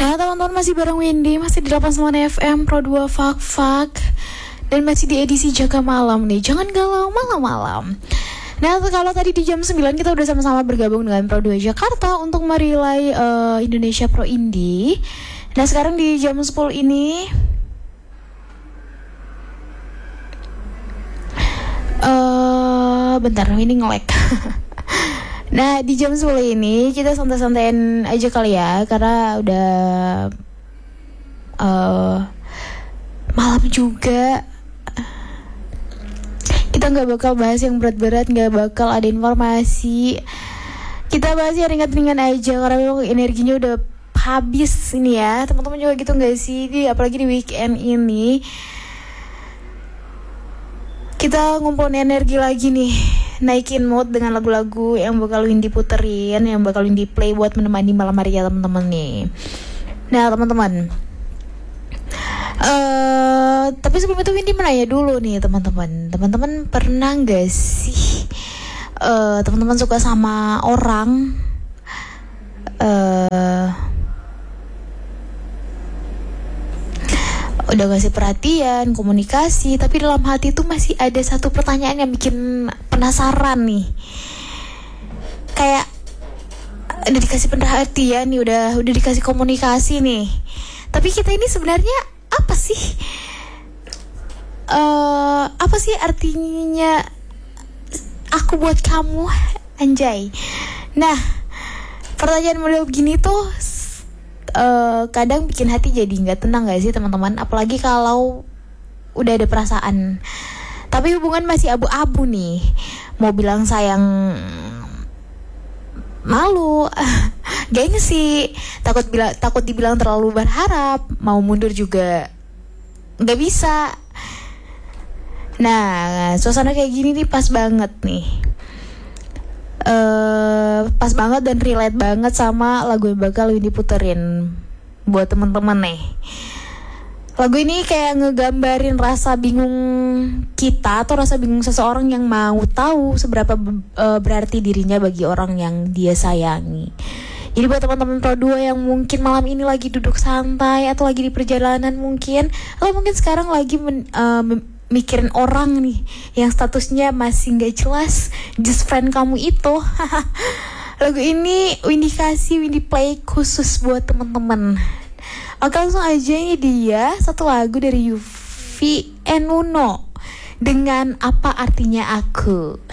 Nah teman-teman, masih bareng Windy, masih di 89 FM Pro 2 Fak. Dan masih di edisi Jaga Malam nih. Jangan galau malam-malam. Nah kalau tadi di jam 9 kita udah sama-sama bergabung dengan Pro 2 Jakarta untuk merilai Indonesia Pro Indie. Nah sekarang di jam 10 ini bentar, ini nge-lag. Nah di jam 10 ini kita santai-santaiin aja kali ya, karena udah malam juga. Kita gak bakal bahas yang berat-berat, gak bakal ada informasi. Kita bahas yang ringan-ringan aja, karena memang energinya udah habis ini ya. Teman-teman juga gitu gak sih? Apalagi di weekend ini kita ngumpulin energi lagi nih, naikin mood dengan lagu-lagu yang bakal Windy puterin, yang bakal Windy play buat menemani malam hari ya teman-teman nih. Nah teman-teman, tapi sebelum itu Windy menanya dulu nih teman-teman pernah nggak sih teman-teman suka sama orang udah ngasih perhatian, komunikasi, tapi dalam hati tuh masih ada satu pertanyaan yang bikin penasaran nih. Kayak udah dikasih perhatian nih, udah dikasih komunikasi nih, tapi kita ini sebenarnya apa sih? Apa sih artinya aku buat kamu, anjay. Nah, pertanyaan model begini tuh kadang bikin hati jadi nggak tenang nggak sih teman-teman? Apalagi kalau udah ada perasaan, tapi hubungan masih abu-abu nih. Mau bilang sayang malu, gengsi, takut dibilang terlalu berharap, mau mundur juga nggak bisa. Nah, suasana kayak gini nih pas banget nih. Pas banget dan relate banget sama lagu yang bakal Windy puterin buat teman-teman nih. Lagu ini kayak ngegambarin rasa bingung kita atau rasa bingung seseorang yang mau tahu seberapa berarti dirinya bagi orang yang dia sayangi. Jadi buat teman-teman Pro 2 yang mungkin malam ini lagi duduk santai atau lagi di perjalanan mungkin, atau mungkin sekarang lagi mikirin orang nih yang statusnya masih gak jelas, just friend kamu itu. Lagu ini Windy play khusus buat teman-teman. Oke, langsung aja, ini dia satu lagu dari Yuvi and Nuno dengan Apa Artinya Aku.